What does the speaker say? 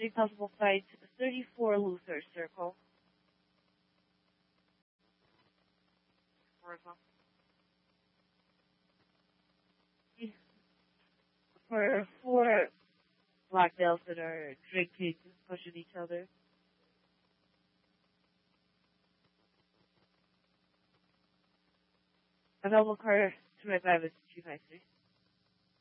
3 possible fights, 34 Luther Circle. For 4 black belts that are drinking, pushing each other. Available card 255 is 253.